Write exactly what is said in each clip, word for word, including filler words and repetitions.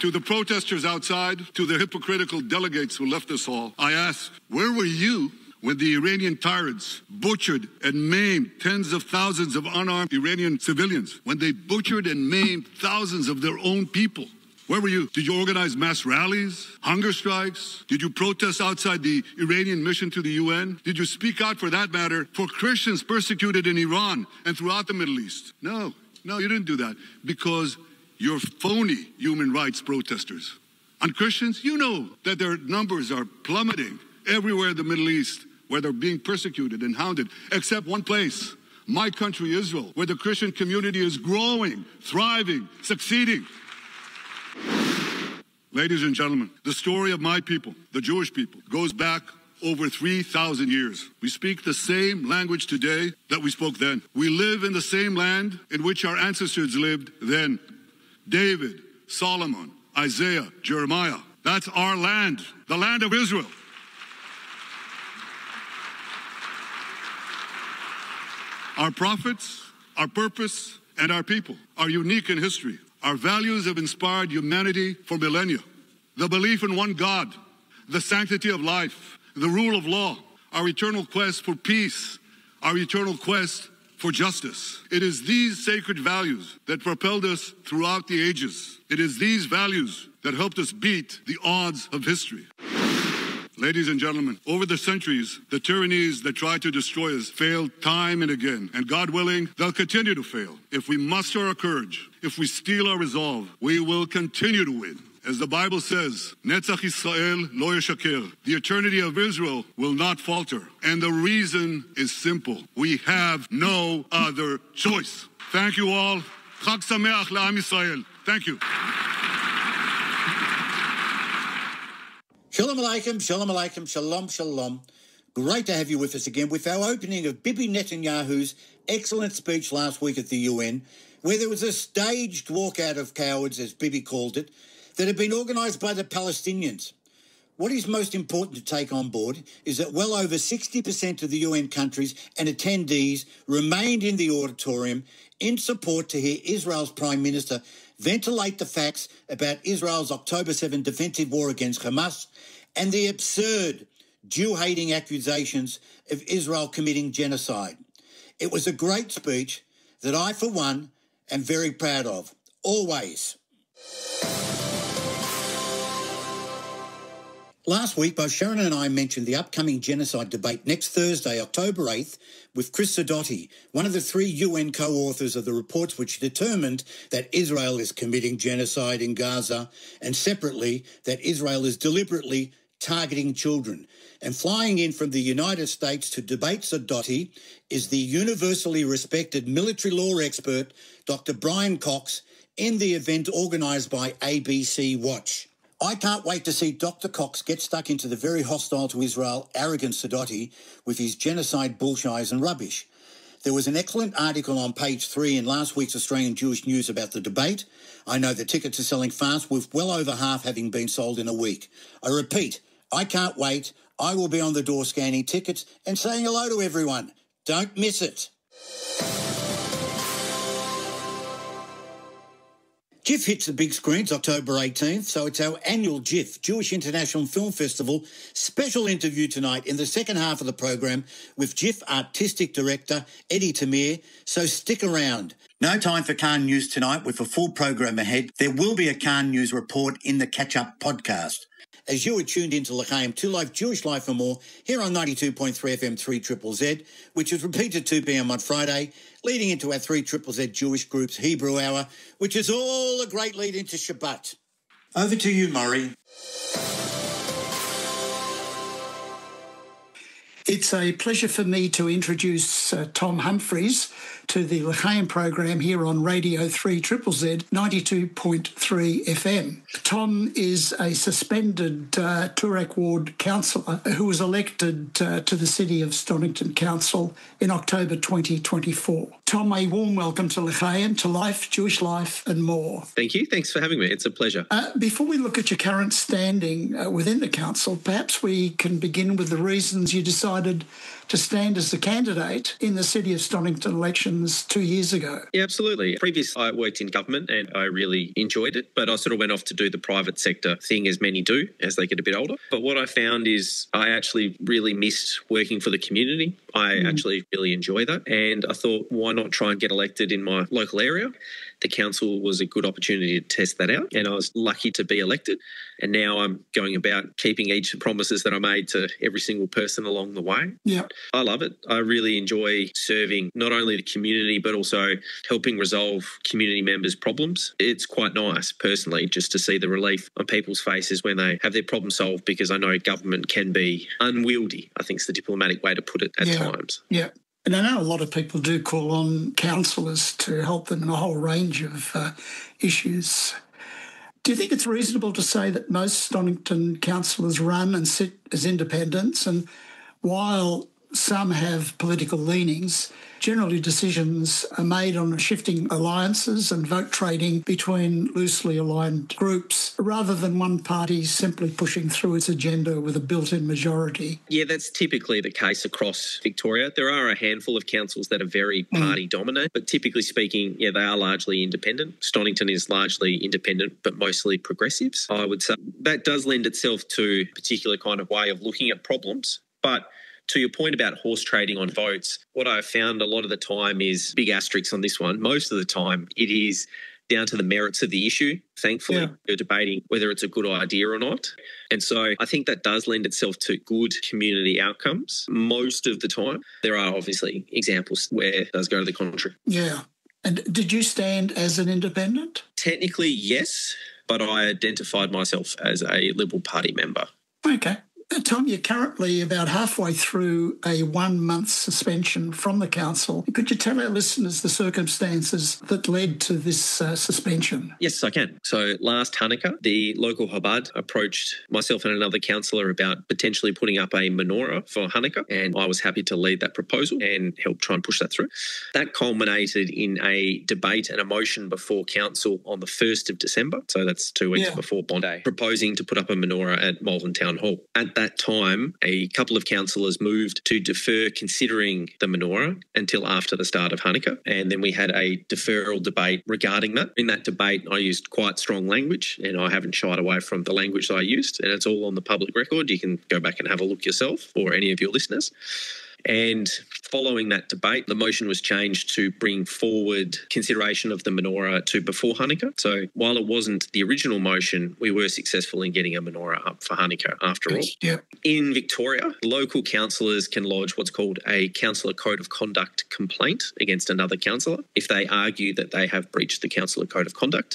To the protesters outside, to the hypocritical delegates who left this hall, I ask, where were you when the Iranian tyrants butchered and maimed tens of thousands of unarmed Iranian civilians? When they butchered and maimed thousands of their own people? Where were you? Did you organize mass rallies, hunger strikes? Did you protest outside the Iranian mission to the U N? Did you speak out, for that matter, for Christians persecuted in Iran and throughout the Middle East? No, no, you didn't do that, because you're phony human rights protesters. On Christians, you know that their numbers are plummeting everywhere in the Middle East, where they're being persecuted and hounded, except one place, my country, Israel, where the Christian community is growing, thriving, succeeding. Ladies and gentlemen, the story of my people, the Jewish people, goes back over three thousand years. We speak the same language today that we spoke then. We live in the same land in which our ancestors lived then. David, Solomon, Isaiah, Jeremiah. That's our land, the land of Israel. Our prophets, our purpose, and our people are unique in history. Our values have inspired humanity for millennia. The belief in one God, the sanctity of life, the rule of law, our eternal quest for peace, our eternal quest for justice. It is these sacred values that propelled us throughout the ages. It is these values that helped us beat the odds of history. Ladies and gentlemen, over the centuries, the tyrannies that tried to destroy us failed time and again. And God willing, they'll continue to fail. If we muster our courage, if we steel our resolve, we will continue to win. As the Bible says, Netzach Yisrael lo yeshaker. The eternity of Israel will not falter. And the reason is simple. We have no other choice. Thank you all. Chag Sameach le'am Yisrael. Thank you. Shalom Aleichem, Shalom Aleichem, Shalom Shalom. Great to have you with us again with our opening of Bibi Netanyahu's excellent speech last week at the U N, where there was a staged walkout of cowards, as Bibi called it, that had been organised by the Palestinians. What is most important to take on board is that well over sixty percent of the U N countries and attendees remained in the auditorium in support to hear Israel's Prime Minister ventilate the facts about Israel's October seventh defensive war against Hamas and the absurd Jew-hating accusations of Israel committing genocide. It was a great speech that I, for one, am very proud of, always. Last week, both Sharon and I mentioned the upcoming genocide debate next Thursday, October eighth, with Chris Sidoti, one of the three U N co-authors of the reports which determined that Israel is committing genocide in Gaza, and separately that Israel is deliberately targeting children. And flying in from the United States to debate Sidoti is the universally respected military law expert, Doctor Brian Cox, in the event organised by A B C Watch. I can't wait to see Doctor Cox get stuck into the very hostile to Israel, arrogant Sidoti with his genocide bullshits and rubbish. There was an excellent article on page three in last week's Australian Jewish News about the debate. I know the tickets are selling fast, with well over half having been sold in a week. I repeat, I can't wait. I will be on the door scanning tickets and saying hello to everyone. Don't miss it. JIFF hits the big screens October eighteenth, so it's our annual JIFF, Jewish International Film Festival, special interview tonight in the second half of the program with JIFF Artistic Director Eddie Tamir, so stick around. No time for Cannes News tonight with a full program ahead. There will be a Cannes News report in the catch-up podcast. As you are tuned into L'chaim, two Life, Jewish Life and More, here on ninety-two point three F M three Z Z Z, which is repeated two p m on Friday, leading into our three Z Z Z Jewish Group's Hebrew Hour, which is all a great lead into Shabbat. Over to you, Murray. It's a pleasure for me to introduce uh, Tom Humphreys to the L'chaim program here on Radio three Z Z Z, ninety-two point three F M. Tom is a suspended uh, Toorak Ward councillor who was elected uh, to the City of Stonington Council in October twenty twenty-four. Tom, a warm welcome to L'chaim, to Life, Jewish Life and More. Thank you. Thanks for having me. It's a pleasure. Uh, before we look at your current standing uh, within the council, perhaps we can begin with the reasons you decided decided to stand as the candidate in the City of Stonington elections two years ago. Yeah, absolutely. Previously, I worked in government and I really enjoyed it, but I sort of went off to do the private sector thing, as many do as they get a bit older. But what I found is I actually really missed working for the community. I mm. actually really enjoy that. And I thought, why not try and get elected in my local area? The council was a good opportunity to test that out, and I was lucky to be elected. And now I'm going about keeping each of the promises that I made to every single person along the way. Yeah. I love it. I really enjoy serving not only the community, but also helping resolve community members' problems. It's quite nice, personally, just to see the relief on people's faces when they have their problem solved, because I know government can be unwieldy, I think is the diplomatic way to put it at yeah. times. Yeah. And I know a lot of people do call on councillors to help them in a whole range of uh, issues. Do you think it's reasonable to say that most Stonington councillors run and sit as independents, and while some have political leanings, generally decisions are made on shifting alliances and vote trading between loosely aligned groups rather than one party simply pushing through its agenda with a built-in majority? Yeah, that's typically the case across Victoria. There are a handful of councils that are very party dominant, but typically speaking, yeah, they are largely independent. Stonington is largely independent, but mostly progressives. I would say that does lend itself to a particular kind of way of looking at problems. But to your point about horse trading on votes, what I've found a lot of the time is, big asterisks on this one, most of the time it is down to the merits of the issue. Thankfully, yeah. We're debating whether it's a good idea or not. And so I think that does lend itself to good community outcomes most of the time. There are obviously examples where it does go to the contrary. Yeah. And did you stand as an independent? Technically, yes, but I identified myself as a Liberal Party member. Okay. Tom, you're currently about halfway through a one-month suspension from the council. Could you tell our listeners the circumstances that led to this uh, suspension? Yes, I can. So last Hanukkah, the local Chabad approached myself and another councillor about potentially putting up a menorah for Hanukkah, and I was happy to lead that proposal and help try and push that through. That culminated in a debate and a motion before council on the first of December, so that's two weeks yeah. before Bond Day, proposing to put up a menorah at Malvern Town Hall. At that time, a couple of councillors moved to defer considering the menorah until after the start of Hanukkah, and then we had a deferral debate regarding that. In that debate, I used quite strong language, and I haven't shied away from the language that I used, and it's all on the public record. You can go back and have a look yourself, or any of your listeners. And following that debate, the motion was changed to bring forward consideration of the menorah to before Hanukkah. So while it wasn't the original motion, we were successful in getting a menorah up for Hanukkah after all. Yeah. In Victoria, local councillors can lodge what's called a councillor code of conduct complaint against another councillor if they argue that they have breached the councillor code of conduct.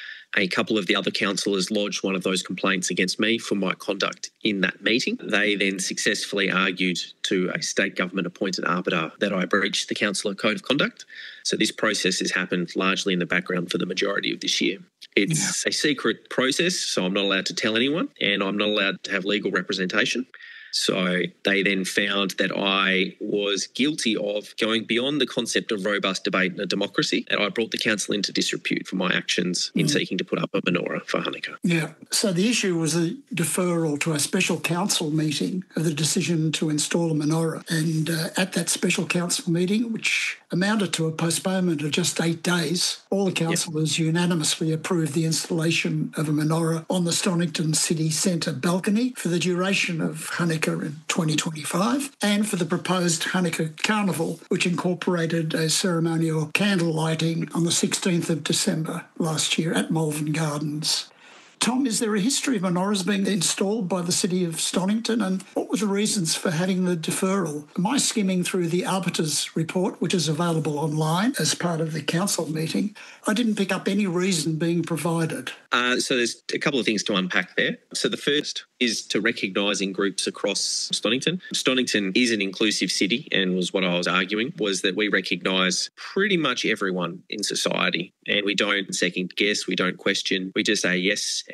A couple of the other councillors lodged one of those complaints against me for my conduct in that meeting. They then successfully argued to a state government appointed arbiter that I breached the councillor code of conduct. So this process has happened largely in the background for the majority of this year. It's yeah. a secret process, so I'm not allowed to tell anyone, and I'm not allowed to have legal representation. So they then found that I was guilty of going beyond the concept of robust debate in a democracy, and I brought the council into disrepute for my actions in mm. seeking to put up a menorah for Hanukkah. Yeah. So the issue was a deferral to a special council meeting of the decision to install a menorah. And uh, at that special council meeting, which amounted to a postponement of just eight days, all the councillors yep. unanimously approved the installation of a menorah on the Stonington City Centre balcony for the duration of Hanukkah in twenty twenty-five, and for the proposed Hanukkah Carnival, which incorporated a ceremonial candle lighting on the sixteenth of December last year at Malvern Gardens. Tom, is there a history of menorahs being installed by the City of Stonington, and what were the reasons for having the deferral? Am I skimming through the Arbiter's report, which is available online as part of the council meeting? I didn't pick up any reason being provided. Uh, so there's a couple of things to unpack there. So the first is to recognising groups across Stonington. Stonington is an inclusive city, and was what I was arguing, was that we recognise pretty much everyone in society, and we don't second guess, we don't question, we just say yes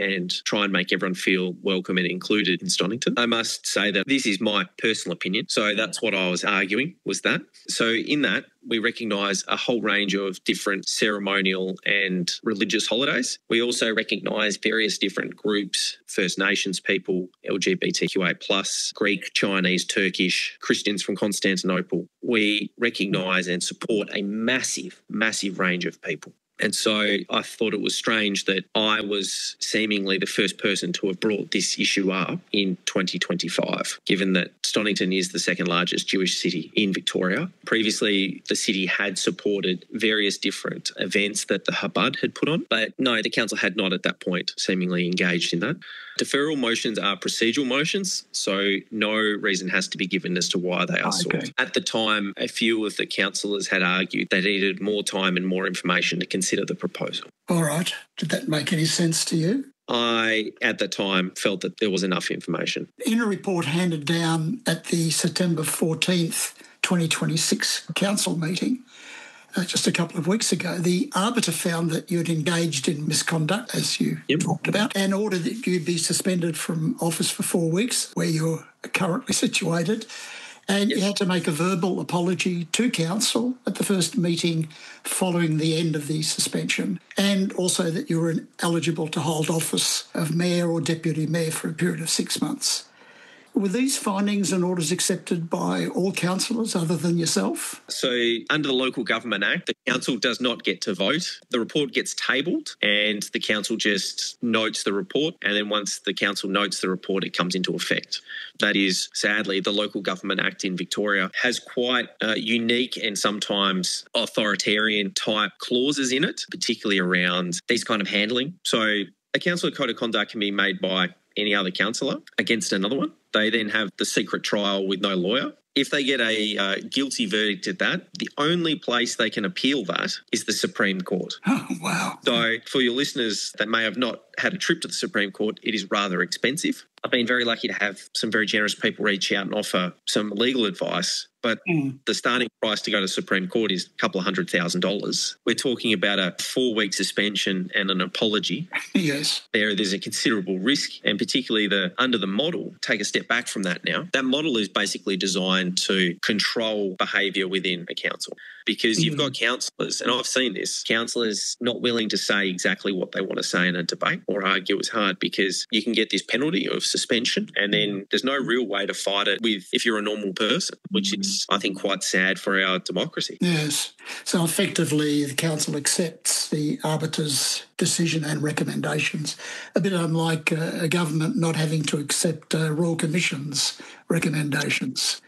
and try and make everyone feel welcome and included in Stonington. I must say that this is my personal opinion. So that's what I was arguing, was that. So in that, we recognise a whole range of different ceremonial and religious holidays. We also recognise various different groups, First Nations people, L G B T Q A plus, Greek, Chinese, Turkish, Christians from Constantinople. We recognise and support a massive, massive range of people. And so I thought it was strange that I was seemingly the first person to have brought this issue up in twenty twenty-five, given that Stonington is the second largest Jewish city in Victoria. Previously, the city had supported various different events that the Chabad had put on, but no, the council had not at that point seemingly engaged in that. Deferral motions are procedural motions, so no reason has to be given as to why they are Oh, sought. okay. At the time, a few of the councillors had argued they needed more time and more information to consider the proposal. All right. Did that make any sense to you? I, at the time, felt that there was enough information. In a report handed down at the September fourteenth, twenty twenty-six council meeting, uh, just a couple of weeks ago, the arbiter found that you'd engaged in misconduct, as you Yep. talked about, and ordered that you be suspended from office for four weeks, where you're currently situated. And you had to make a verbal apology to council at the first meeting following the end of the suspension, and also that you were eligible to hold office of mayor or deputy mayor for a period of six months. Were these findings and orders accepted by all councillors other than yourself? So under the Local Government Act, the council does not get to vote. The report gets tabled and the council just notes the report, and then once the council notes the report, it comes into effect. That is, sadly, the Local Government Act in Victoria has quite uh, unique and sometimes authoritarian type clauses in it, particularly around these kind of handling. So a councillor code of conduct can be made by any other councillor against another one. They then have the secret trial with no lawyer. If they get a uh, guilty verdict at that, the only place they can appeal that is the Supreme Court. Oh, wow. So for your listeners that may have not had a trip to the Supreme Court, it is rather expensive. I've been very lucky to have some very generous people reach out and offer some legal advice, but Mm. the starting price to go to the Supreme Court is a couple of hundred thousand dollars. We're talking about a four-week suspension and an apology. Yes. There, there's a considerable risk, and particularly the under the model, take a step back from that now. That model is basically designed to control behaviour within a council, because you've got councillors, and I've seen this, councillors not willing to say exactly what they want to say in a debate or argue as hard, because you can get this penalty of suspension, and then there's no real way to fight it with if you're a normal person, which is, I think, quite sad for our democracy. Yes. So effectively, the council accepts the arbiter's decision and recommendations, a bit unlike uh, a government not having to accept uh, Royal Commission's recommendations.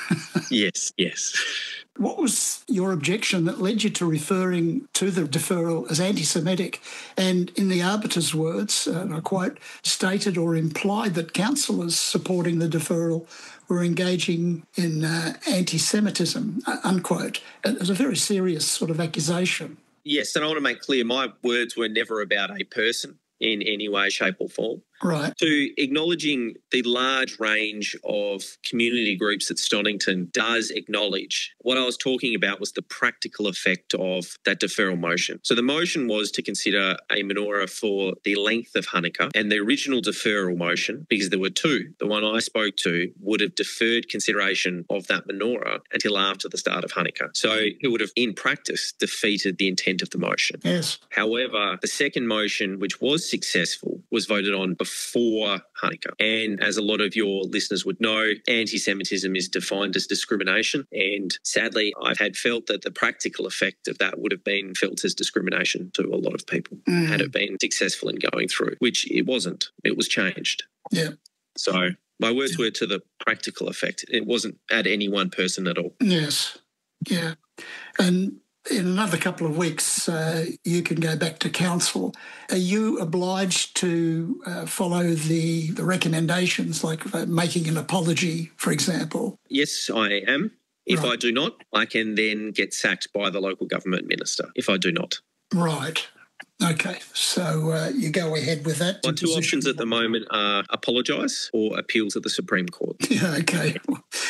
Yes, yes. What was your objection that led you to referring to the deferral as anti-Semitic? And in the arbiter's words, uh, and I quote, stated or implied that councillors supporting the deferral were engaging in uh, anti-Semitism, uh, unquote. It was a very serious sort of accusation. Yes, and I want to make clear my words were never about a person in any way, shape or form. Right. To acknowledging the large range of community groups that Stonington does acknowledge, what I was talking about was the practical effect of that deferral motion. So the motion was to consider a menorah for the length of Hanukkah, and the original deferral motion, because there were two, the one I spoke to would have deferred consideration of that menorah until after the start of Hanukkah. So it would have, in practice, defeated the intent of the motion. Yes. However, the second motion, which was successful, was voted on before Hanukkah. And as a lot of your listeners would know, anti-Semitism is defined as discrimination. And sadly, I've had felt that the practical effect of that would have been felt as discrimination to a lot of people Mm. had it been successful in going through, which it wasn't. It was changed. Yeah. So my words were to the practical effect. It wasn't at any one person at all. Yes. Yeah. And in another couple of weeks, uh, you can go back to council. Are you obliged to uh, follow the, the recommendations, like uh, making an apology, for example? Yes, I am. If Right. I do not, I can then get sacked by the local government minister if I do not. Right. Okay. So uh, you go ahead with that. My two options at the moment are apologise or appeal to the Supreme Court. Yeah, okay.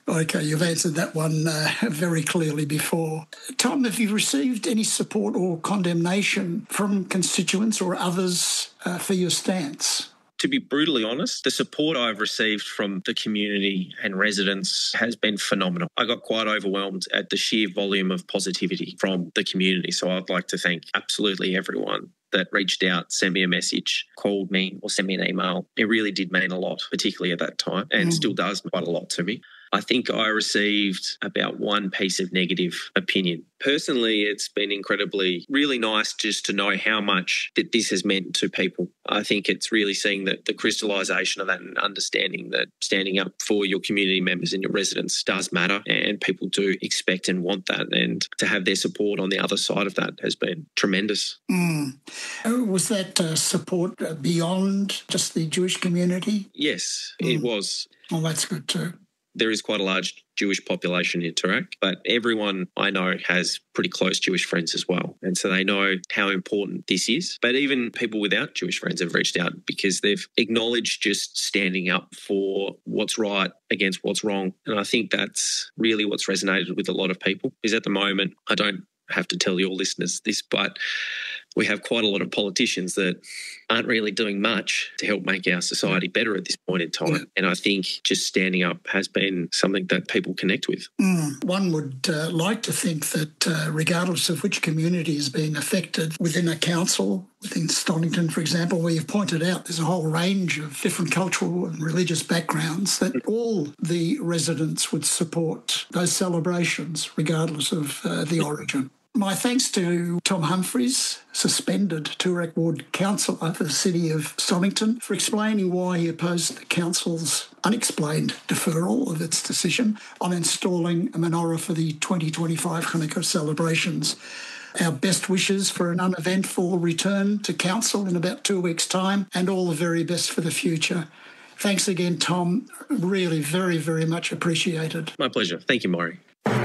Okay, you've answered that one uh, very clearly before. Tom, have you received any support or condemnation from constituents or others uh, for your stance? To be brutally honest, the support I've received from the community and residents has been phenomenal. I got quite overwhelmed at the sheer volume of positivity from the community. So I'd like to thank absolutely everyone that reached out, sent me a message, called me or sent me an email. It really did mean a lot, particularly at that time, and mm. still does quite a lot to me. I think I received about one piece of negative opinion. Personally, it's been incredibly, really nice just to know how much that this has meant to people. I think it's really seeing that the crystallisation of that and understanding that standing up for your community members and your residents does matter, and people do expect and want that, and to have their support on the other side of that has been tremendous. Mm. Was that uh, support beyond just the Jewish community? Yes, mm. it was. Well, that's good too. There is quite a large Jewish population in Toorak, but everyone I know has pretty close Jewish friends as well. And so they know how important this is. But even people without Jewish friends have reached out because they've acknowledged just standing up for what's right against what's wrong. And I think that's really what's resonated with a lot of people. Because at the moment, I don't have to tell your listeners this, but we have quite a lot of politicians that aren't really doing much to help make our society better at this point in time. Yeah. And I think just standing up has been something that people connect with. Mm. One would uh, like to think that uh, regardless of which community is being affected within a council, within Stonington, for example, where you've pointed out there's a whole range of different cultural and religious backgrounds, that all the residents would support those celebrations regardless of uh, the origin. My thanks to Tom Humphries, suspended Toorak Ward Councillor for the City of Stonington, for explaining why he opposed the Council's unexplained deferral of its decision on installing a menorah for the twenty twenty-five Hanukkah celebrations. Our best wishes for an uneventful return to Council in about two weeks' time, and all the very best for the future. Thanks again, Tom. Really very, very much appreciated. My pleasure. Thank you, Maury.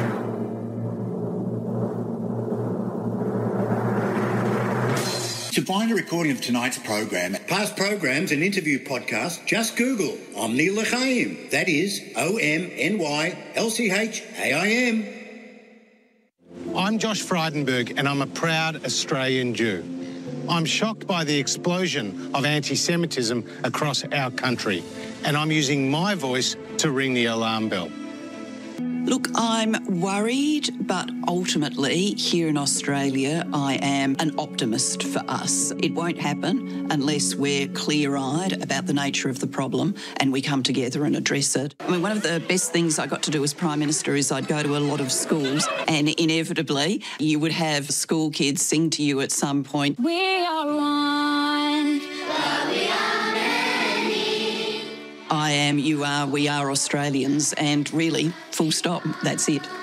To find a recording of tonight's program, past programs and interview podcasts, just Google Omni L'Chaim. That is O M N Y L C H A I M. I'm Josh Frydenberg and I'm a proud Australian Jew. I'm shocked by the explosion of anti-Semitism across our country, and I'm using my voice to ring the alarm bell. Look, I'm worried, but ultimately here in Australia, I am an optimist for us. It won't happen unless we're clear-eyed about the nature of the problem and we come together and address it. I mean, one of the best things I got to do as Prime Minister is I'd go to a lot of schools, and inevitably you would have school kids sing to you at some point, "We are one, but we are many." I am, you are, we are Australians, and really, full stop, that's it.